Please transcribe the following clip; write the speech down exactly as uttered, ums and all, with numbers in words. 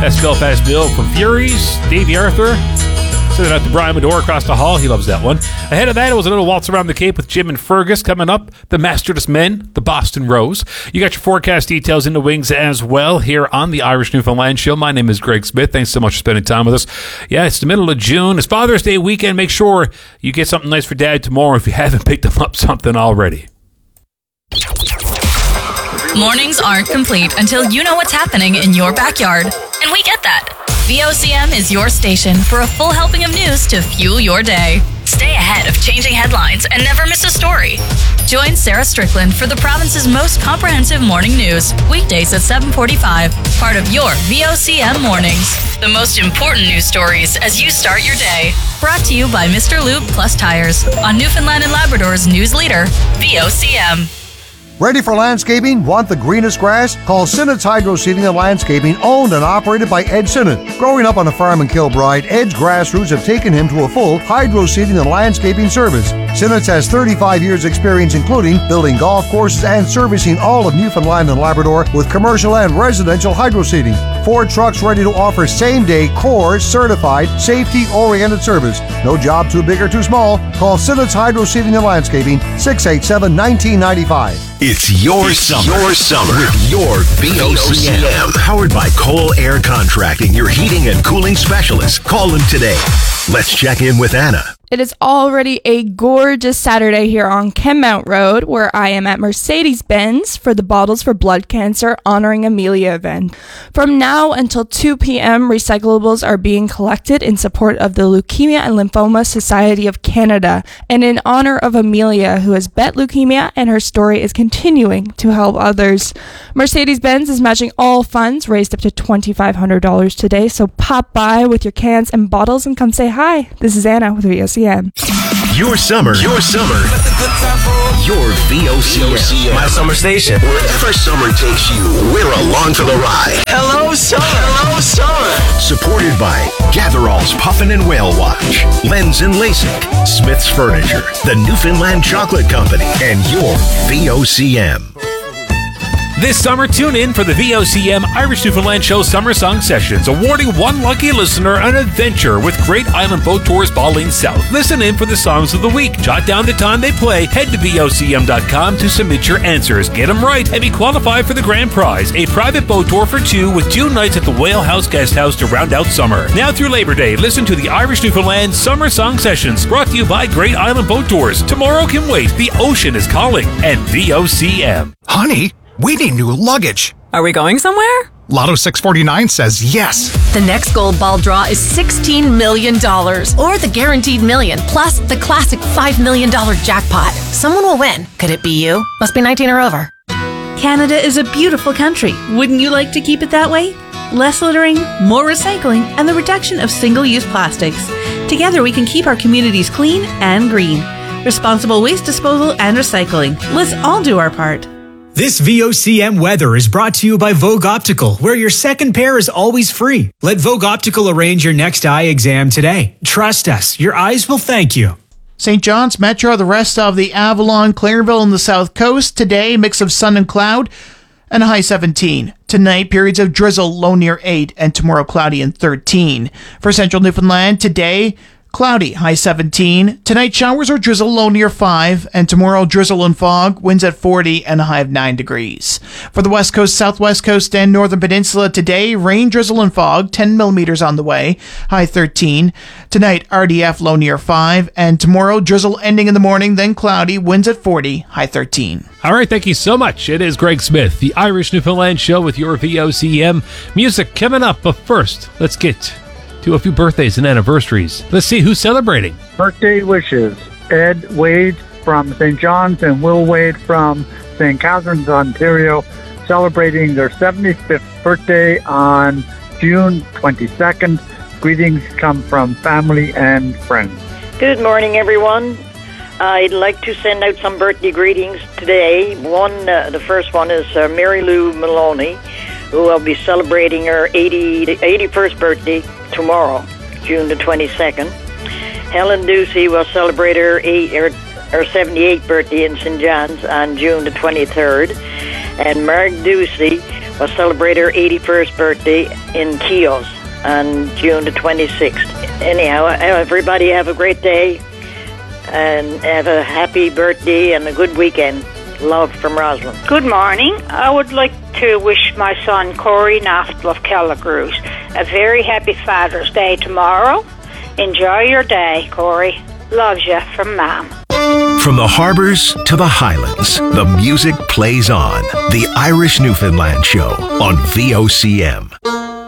That's Belfast Bill from Furies, Davey Arthur. Sending out to Brian Medore across the hall. He loves that one. Ahead of that, it was a little waltz around the Cape with Jim and Fergus. Coming up, the Masterless Men, the Boston Rose. You got your forecast details in the wings as well here on the Irish Newfoundland Show. My name is Greg Smith. Thanks so much for spending time with us. Yeah, it's the middle of June. It's Father's Day weekend. Make sure you get something nice for Dad tomorrow if you haven't picked him up something already. Mornings aren't complete until you know what's happening in your backyard. And we get that. V O C M is your station for a full helping of news to fuel your day. Stay ahead of changing headlines and never miss a story. Join Sarah Strickland for the province's most comprehensive morning news, weekdays at seven forty-five, part of your V O C M mornings. The most important news stories as you start your day. Brought to you by Mister Lube Plus Tires on Newfoundland and Labrador's news leader, V O C M. Ready for landscaping? Want the greenest grass? Call Sinnott's Hydro Seeding and Landscaping, owned and operated by Ed Sinnott. Growing up on a farm in Kilbride, Ed's grassroots have taken him to a full hydro seeding and landscaping service. Sinnott's has thirty-five years experience, including building golf courses and servicing all of Newfoundland and Labrador with commercial and residential hydro seeding. Four trucks ready to offer same-day core certified safety-oriented service. No job too big or too small. Call Sinnott's Hydro Seeding and Landscaping, six eight seven, one nine nine five. It's your it's summer. Your summer With your V O C M. Powered by Cole Air Contracting, your heating and cooling specialist. Call them today. Let's check in with Anna. It is already a gorgeous Saturday here on Kenmount Road, where I am at Mercedes-Benz for the Bottles for Blood Cancer Honoring Amelia event. From now until two p.m., recyclables are being collected in support of the Leukemia and Lymphoma Society of Canada and in honor of Amelia, who has bet leukemia and her story is continuing to help others. Mercedes-Benz is matching all funds raised up to twenty-five hundred dollars today, so pop by with your cans and bottles and come say hi. This is Anna with V O C M. Your summer. Your summer. Your V O C M. My summer station. Wherever summer takes you, we're along for the ride. Hello, summer. Hello, summer. Supported by Gatherall's Puffin and Whale Watch, Lens and LASIK, Smith's Furniture, the Newfoundland Chocolate Company, and your V O C M. This summer, tune in for the V O C M Irish Newfoundland Show Summer Song Sessions, awarding one lucky listener an adventure with Great Island Boat Tours Baligne South. Listen in for the songs of the week. Jot down the time they play. Head to V O C M dot com to submit your answers. Get them right and be qualified for the grand prize, a private boat tour for two with two nights at the Whale House Guest House to round out summer. Now through Labor Day, listen to the Irish Newfoundland Summer Song Sessions, brought to you by Great Island Boat Tours. Tomorrow can wait. The ocean is calling. And V O C M. Honey, we need new luggage. Are we going somewhere? Lotto six forty-nine says yes. The next gold ball draw is sixteen million dollars, or the guaranteed million, plus the classic five million dollars jackpot. Someone will win. Could it be you? Must be nineteen or over. Canada is a beautiful country. Wouldn't you like to keep it that way? Less littering, more recycling, and the reduction of single-use plastics. Together we can keep our communities clean and green. Responsible waste disposal and recycling. Let's all do our part. This V O C M weather is brought to you by Vogue Optical, where your second pair is always free. Let Vogue Optical arrange your next eye exam today. Trust us, your eyes will thank you. Saint John's Metro, the rest of the Avalon, Clairville, and the South Coast. Today, mix of sun and cloud and a high seventeen. Tonight, periods of drizzle, low near eight, and tomorrow cloudy and thirteen. For Central Newfoundland, today, cloudy, high seventeen. Tonight, showers or drizzle, low near five. And tomorrow, drizzle and fog, winds at forty and a high of nine degrees. For the West Coast, Southwest Coast, and Northern Peninsula, today, rain, drizzle, and fog, ten millimeters on the way, high thirteen. Tonight, R D F, low near five. And tomorrow, drizzle ending in the morning, then cloudy, winds at forty, high thirteen. All right, thank you so much. It is Greg Smith, the Irish Newfoundland Show with your V O C M. Music coming up, but first, let's get to a few birthdays and anniversaries. Let's see who's celebrating. Birthday wishes. Ed Wade from Saint John's and Will Wade from Saint Catharines, Ontario, celebrating their seventy-fifth birthday on June twenty-second. Greetings come from family and friends. Good morning, everyone. I'd like to send out some birthday greetings today. One, uh, the first one is uh, Mary Lou Maloney, who will be celebrating her eighty, eighty-first birthday tomorrow, June the twenty-second. Helen Ducey will celebrate her, eight, her, her seventy-eighth birthday in Saint John's on June the twenty-third. And Mark Ducey will celebrate her eighty-first birthday in Keos on June the twenty-sixth. Anyhow, everybody have a great day and have a happy birthday and a good weekend. Love from Roslyn. Good morning. I would like to wish my son Corey Naftel of Kelligrews a very happy Father's Day tomorrow. Enjoy your day, Corey. Loves you from Mom. From the harbors to the highlands, the music plays on. The Irish Newfoundland Show on V O C M.